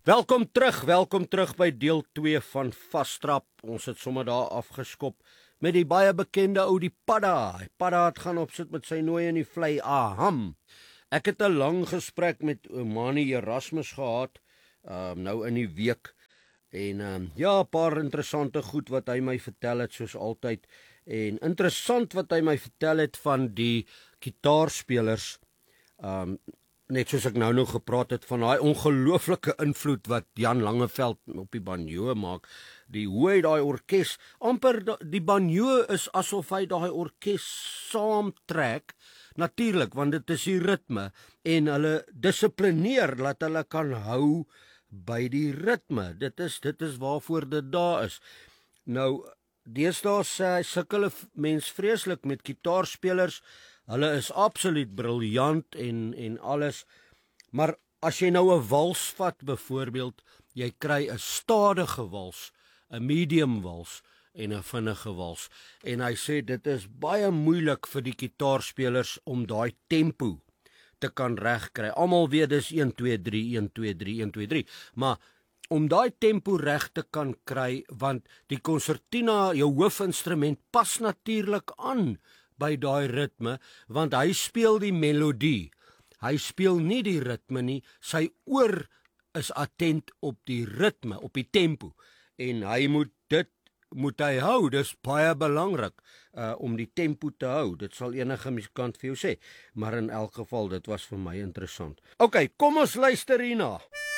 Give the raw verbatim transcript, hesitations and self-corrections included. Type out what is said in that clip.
Welkom terug, welkom terug by deel twee van Vastrap. Ons het sommer daar afgeskop met die baie bekende ou die Padda. Die Padda het gaan opsit met sy nooi in die vlei Aham. Ek het 'n lang gesprek met Omani Erasmus gehad, um, nou in die week. En um, ja, 'n paar interessante goed wat hy my vertel het, soos altyd. En interessant wat hy my vertel het van die gitaarspelers. Um, Net soos ek nou nog gepraat het van daai ongelooflike invloed wat Jan Langeveld op die banjo maak. Die hoe hy daai orkes, amper die banjo is asof hy daai orkes saamtrek. Natuurlik, want dit is die ritme en hulle dissiplineer dat hulle kan hou by die ritme. Dit is dit is waarvoor dit daar is. Nou, deesdae sê sukkel mens vreeslik met gitaarspelers. Hulle is absoluut briljant en en alles. Maar as jy nou 'n wals vat byvoorbeeld, jy kry 'n stadige wals, 'n medium wals en 'n vinnige wals. En hy sê dit is baie moeilik vir die gitaarspelers om daai tempo te kan regkry. Almal weet dis een twee drie een twee drie een twee drie, maar om daai tempo reg te kan kry, want die konsertina, jou hoofinstrument, pas natuurlik aan by daai ritme, want hy speel die melodie. Hy speel nie die ritme nie, sy oor is attent op die ritme, op die tempo. En hy moet dit moet hy hou, dis baie belangrik uh, om die tempo te hou. Dit sal enige musikant vir jou sê, maar in elk geval, dit was vir my interessant. OK, kom ons luister hierna.